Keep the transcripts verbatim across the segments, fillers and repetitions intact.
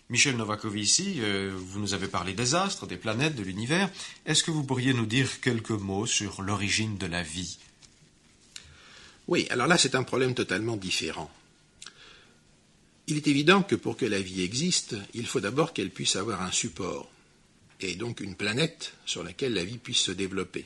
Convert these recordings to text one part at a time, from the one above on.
Michel Novakovici, euh, vous nous avez parlé des astres, des planètes, de l'univers. Est-ce que vous pourriez nous dire quelques mots sur l'origine de la vie ? Oui, alors là, c'est un problème totalement différent. Il est évident que pour que la vie existe, il faut d'abord qu'elle puisse avoir un support, et donc une planète sur laquelle la vie puisse se développer.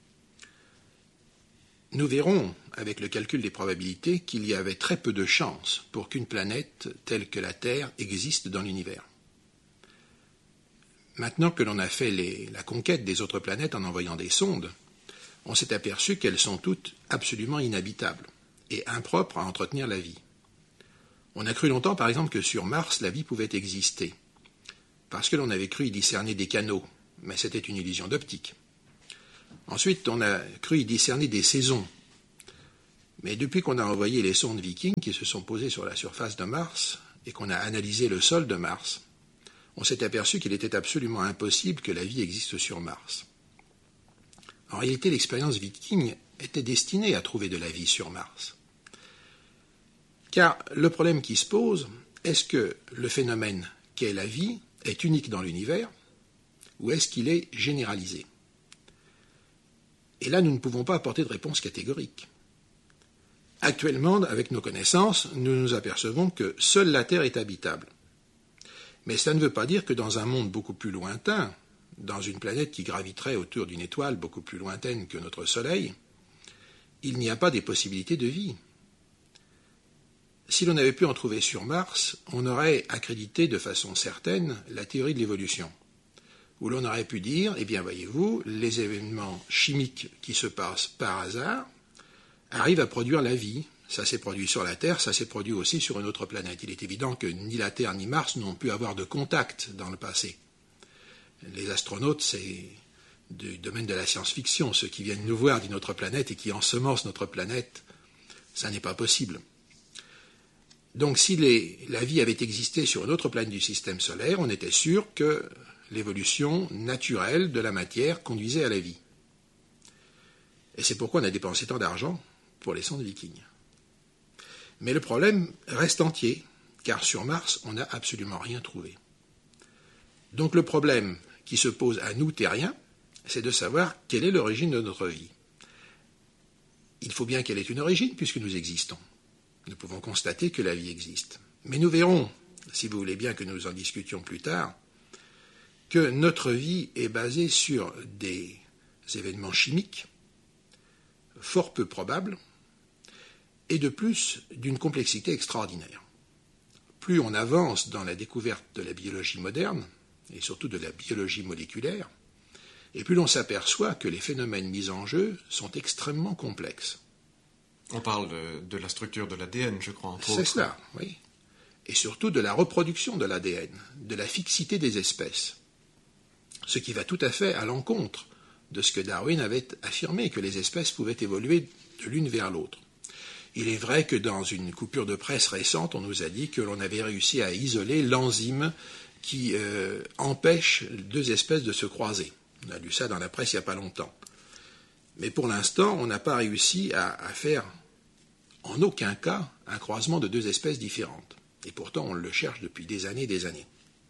Nous verrons, avec le calcul des probabilités, qu'il y avait très peu de chances pour qu'une planète telle que la Terre existe dans l'univers. Maintenant que l'on a fait les, la conquête des autres planètes en envoyant des sondes, on s'est aperçu qu'elles sont toutes absolument inhabitables et impropres à entretenir la vie. On a cru longtemps, par exemple, que sur Mars, la vie pouvait exister, parce que l'on avait cru y discerner des canaux, mais c'était une illusion d'optique. Ensuite, on a cru y discerner des saisons. Mais depuis qu'on a envoyé les sondes Viking qui se sont posées sur la surface de Mars et qu'on a analysé le sol de Mars, on s'est aperçu qu'il était absolument impossible que la vie existe sur Mars. En réalité, l'expérience Viking était destinée à trouver de la vie sur Mars. Car le problème qui se pose, est-ce que le phénomène qu'est la vie est unique dans l'univers ou est-ce qu'il est généralisé ? Et là, nous ne pouvons pas apporter de réponse catégorique. Actuellement, avec nos connaissances, nous nous apercevons que seule la Terre est habitable. Mais cela ne veut pas dire que dans un monde beaucoup plus lointain, dans une planète qui graviterait autour d'une étoile beaucoup plus lointaine que notre Soleil, il n'y a pas des possibilités de vie. Si l'on avait pu en trouver sur Mars, on aurait accrédité de façon certaine la théorie de l'évolution, où l'on aurait pu dire, eh bien voyez-vous, les événements chimiques qui se passent par hasard arrivent à produire la vie. Ça s'est produit sur la Terre, ça s'est produit aussi sur une autre planète. Il est évident que ni la Terre ni Mars n'ont pu avoir de contact dans le passé. Les astronautes, c'est du domaine de la science-fiction. Ceux qui viennent nous voir d'une autre planète et qui ensemencent notre planète, ça n'est pas possible. Donc si les, la vie avait existé sur une autre planète du système solaire, on était sûr que l'évolution naturelle de la matière conduisait à la vie. Et c'est pourquoi on a dépensé tant d'argent pour les sondes Viking. Mais le problème reste entier, car sur Mars, on n'a absolument rien trouvé. Donc le problème qui se pose à nous, terriens, c'est de savoir quelle est l'origine de notre vie. Il faut bien qu'elle ait une origine, puisque nous existons. Nous pouvons constater que la vie existe. Mais nous verrons, si vous voulez bien que nous en discutions plus tard, que notre vie est basée sur des événements chimiques fort peu probables et de plus d'une complexité extraordinaire. Plus on avance dans la découverte de la biologie moderne, et surtout de la biologie moléculaire, et plus l'on s'aperçoit que les phénomènes mis en jeu sont extrêmement complexes. On parle de, de la structure de l'A D N, je crois, entre autres. C'est cela, oui. Et surtout de la reproduction de l'A D N, de la fixité des espèces. Ce qui va tout à fait à l'encontre de ce que Darwin avait affirmé, que les espèces pouvaient évoluer de l'une vers l'autre. Il est vrai que dans une coupure de presse récente, on nous a dit que l'on avait réussi à isoler l'enzyme qui euh, empêche deux espèces de se croiser. On a lu ça dans la presse il n'y a pas longtemps. Mais pour l'instant, on n'a pas réussi à, à faire, en aucun cas, un croisement de deux espèces différentes. Et pourtant, on le cherche depuis des années et des années.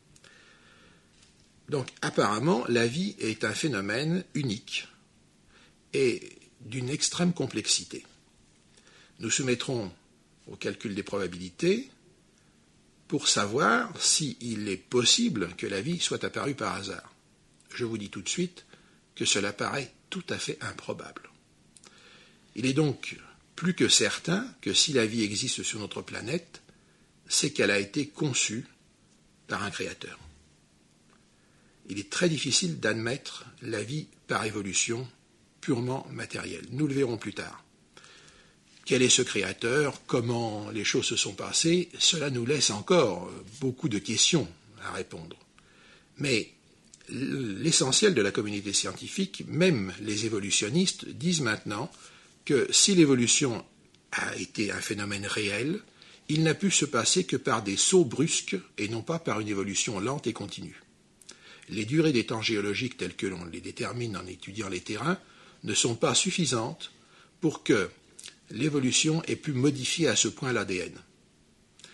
Donc, apparemment, la vie est un phénomène unique et d'une extrême complexité. Nous soumettrons au calcul des probabilités pour savoir s'il est possible que la vie soit apparue par hasard. Je vous dis tout de suite que cela paraît tout à fait improbable. Il est donc plus que certain que si la vie existe sur notre planète, c'est qu'elle a été conçue par un créateur. Il est très difficile d'admettre la vie par évolution purement matérielle. Nous le verrons plus tard. Quel est ce créateur? Comment les choses se sont passées? Cela nous laisse encore beaucoup de questions à répondre. Mais l'essentiel de la communauté scientifique, même les évolutionnistes, disent maintenant que si l'évolution a été un phénomène réel, il n'a pu se passer que par des sauts brusques et non pas par une évolution lente et continue. Les durées des temps géologiques telles que l'on les détermine en étudiant les terrains ne sont pas suffisantes pour que l'évolution ait pu modifier à ce point l'A D N.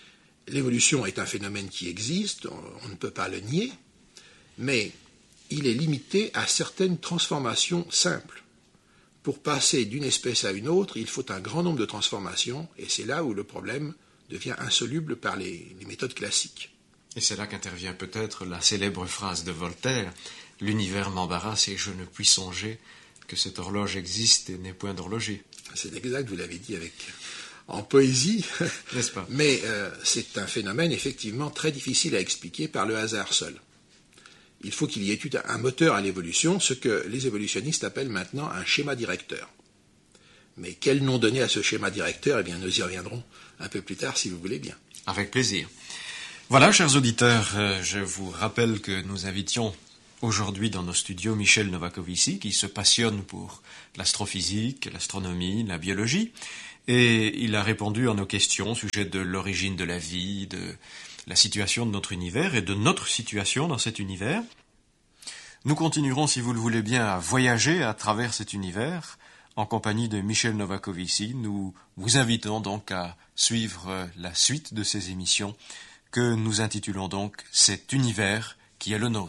l'évolution est un phénomène qui existe, on, on ne peut pas le nier, mais il est limité à certaines transformations simples. Pour passer d'une espèce à une autre, il faut un grand nombre de transformations, et c'est là où le problème devient insoluble par les, les méthodes classiques. Et c'est là qu'intervient peut-être la célèbre phrase de Voltaire, « L'univers m'embarrasse et je ne puis songer que cette horloge existe et n'est point d'horloger. » C'est exact, vous l'avez dit avec, en poésie, n'est-ce pas? Mais euh, c'est un phénomène effectivement très difficile à expliquer par le hasard seul. Il faut qu'il y ait un moteur à l'évolution, ce que les évolutionnistes appellent maintenant un schéma directeur. Mais quel nom donner à ce schéma directeur? Eh bien, nous y reviendrons un peu plus tard, si vous voulez bien. Avec plaisir. Voilà, chers auditeurs, euh, je vous rappelle que nous invitions aujourd'hui dans nos studios Michel Novakovici, qui se passionne pour l'astrophysique, l'astronomie, la biologie, et il a répondu à nos questions au sujet de l'origine de la vie, de la situation de notre univers et de notre situation dans cet univers. Nous continuerons, si vous le voulez bien, à voyager à travers cet univers en compagnie de Michel Novakovici. Nous vous invitons donc à suivre la suite de ces émissions que nous intitulons donc « Cet univers qui est le nôtre ».